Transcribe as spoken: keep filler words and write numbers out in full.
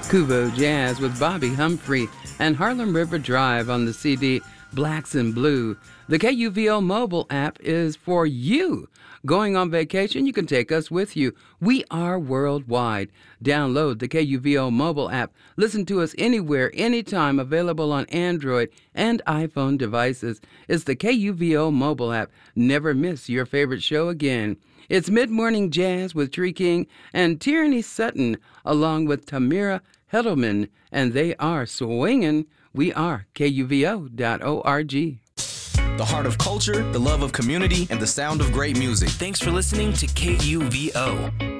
Kubo Jazz with Bobby Humphrey and Harlem River Drive on the C D Blacks in Blue. The K U V O mobile app is for you. Going on vacation, you can take us with you. We are worldwide. Download the K U V O mobile app. Listen to us anywhere, anytime, available on Android and iPhone devices. It's the K U V O mobile app. Never miss your favorite show again. It's Mid-Morning Jazz with Tree King and Tierney Sutton, along with Tamira Heddleman, and they are swinging. We are K U V O dot org. The heart of culture, the love of community, and the sound of great music. Thanks for listening to K U V O.